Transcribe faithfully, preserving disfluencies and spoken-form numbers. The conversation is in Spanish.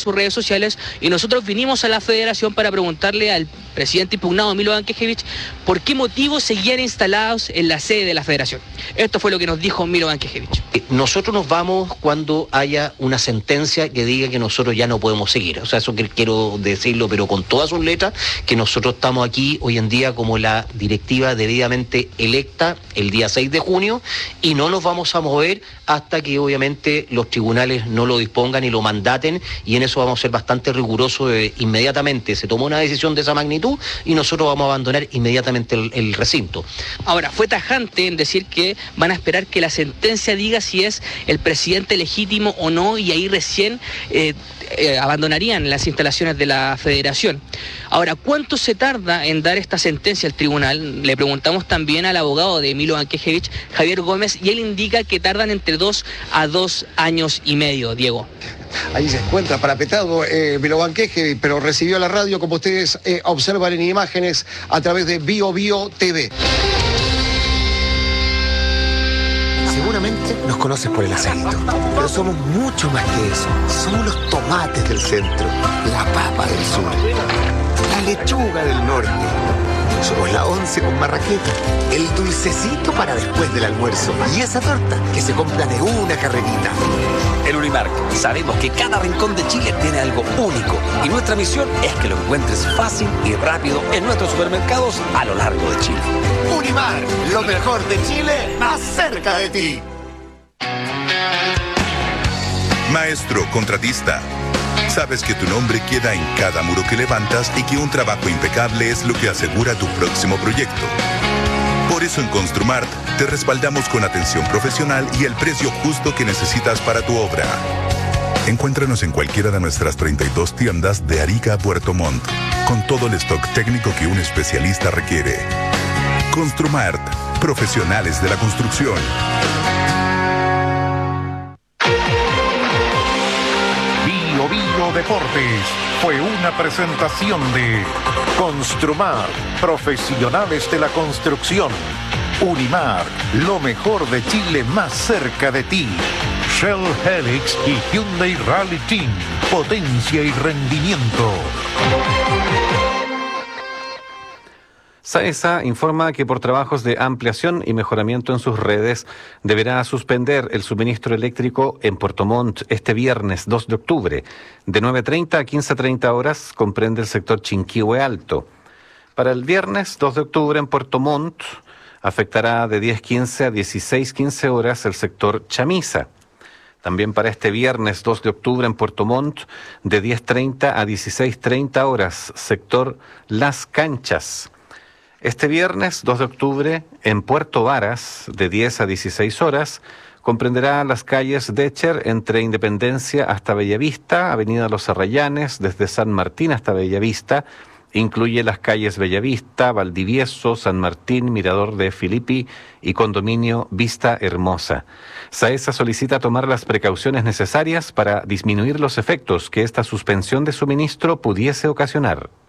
sus redes sociales y nosotros vinimos a la federación para preguntarle al presidente impugnado, Milo Bankejevic, por qué motivos seguían instalados en la sede de la federación. Esto fue lo que nos dijo Milo Bankejevic. Nosotros nos vamos cuando haya una sentencia que diga que nosotros ya no podemos seguir. O sea, eso que quiero decirlo, pero con todas sus letras, que nosotros estamos aquí hoy en día como la directiva debidamente electa el día seis de junio y no nos vamos a mover hasta que obviamente los tribunales no lo dispongan y lo mandaten, y en eso vamos a ser bastante rigurosos. Eh, inmediatamente se tomó una decisión de esa magnitud y nosotros vamos a abandonar inmediatamente el, el recinto. Ahora, fue tajante en decir que van a esperar que la sentencia diga si es el presidente legítimo o no, y ahí recién eh, eh, abandonarían las instalaciones de la federación. Ahora, ¿cuánto se tarda en dar esta sentencia al tribunal? Le preguntamos también al abogado de Milo Bankejevic, Javier Gómez, y él indica que tardan entre dos a dos años y medio, Diego. Ahí se encuentra parapetado eh, Milo Bankejevic, pero recibió la radio, como ustedes eh, observan en imágenes, a través de Bio Bio T V. Seguramente nos conoces por el aceito, pero somos mucho más que eso. Somos los tomates del centro, la papa del sur, la lechuga del norte. Somos la once con marraqueta, el dulcecito para después del almuerzo y esa torta que se compra de una carrerita. En Unimark sabemos que cada rincón de Chile tiene algo único y nuestra misión es que lo encuentres fácil y rápido en nuestros supermercados a lo largo de Chile. Unimark, lo mejor de Chile, más cerca de ti. Maestro contratista, sabes que tu nombre queda en cada muro que levantas y que un trabajo impecable es lo que asegura tu próximo proyecto. Por eso en Construmart te respaldamos con atención profesional y el precio justo que necesitas para tu obra. Encuéntranos en cualquiera de nuestras treinta y dos tiendas de Arica a Puerto Montt, con todo el stock técnico que un especialista requiere. Construmart, profesionales de la construcción. Bio Bio Deportes fue una presentación de Construmar, profesionales de la construcción. Unimar, lo mejor de Chile más cerca de ti. Shell Helix y Hyundai Rally Team, potencia y rendimiento. SAESA informa que por trabajos de ampliación y mejoramiento en sus redes deberá suspender el suministro eléctrico en Puerto Montt este viernes dos de octubre. De nueve treinta a quince treinta horas comprende el sector Chinquihue Alto. Para el viernes dos de octubre en Puerto Montt afectará de diez quince a dieciséis quince horas el sector Chamisa. También para este viernes dos de octubre en Puerto Montt de diez treinta a dieciséis treinta horas sector Las Canchas. Este viernes dos de octubre, en Puerto Varas, de diez a dieciséis horas, comprenderá las calles Decher entre Independencia hasta Bellavista, Avenida Los Arrayanes, desde San Martín hasta Bellavista, incluye las calles Bellavista, Valdivieso, San Martín, Mirador de Filippi y Condominio Vista Hermosa. SAESA solicita tomar las precauciones necesarias para disminuir los efectos que esta suspensión de suministro pudiese ocasionar.